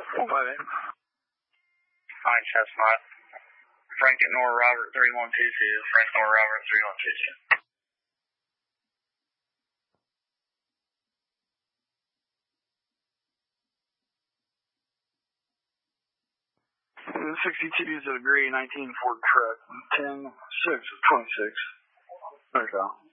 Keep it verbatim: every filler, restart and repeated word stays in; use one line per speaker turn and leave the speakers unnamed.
one five eight.
Hi, Chestnut. Frank at Nora Robert three one two two. Frank Nora Robert three one two two.
sixty-two is a gray nineteen Ford truck. ten six twenty-six. Okay.